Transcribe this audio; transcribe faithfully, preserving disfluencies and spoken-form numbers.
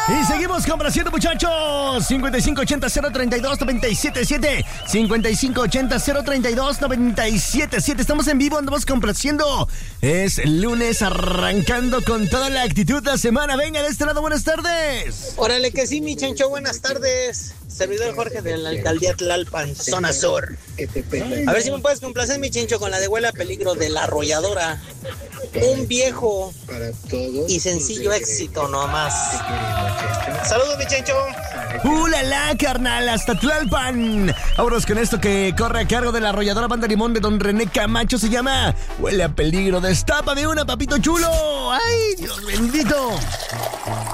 Y seguimos complaciendo, muchachos. cincuenta y cinco ochenta cero treinta y dos noventa y siete siete. cincuenta y cinco ochenta cero treinta y dos noventa y siete siete. Estamos en vivo, andamos complaciendo. Es lunes, arrancando con toda la actitud la semana. Venga, de este lado, buenas tardes. Órale que sí, mi Chencho, buenas tardes. Servidor Jorge de la alcaldía Tlalpan, zona sur. A ver si me puedes complacer, mi Chencho, con la de Huele a Peligro de La Arrolladora. Un viejo y sencillo éxito nomás. Saludos, mi Chencho. ¡Uh, la, la, carnal! ¡Hasta Tlalpan! Vámonos con esto que corre a cargo de la arrolladora Banda Limón de don René Camacho. Se llama Huele a Peligro. Destápame una, papito chulo. ¡Ay, Dios bendito!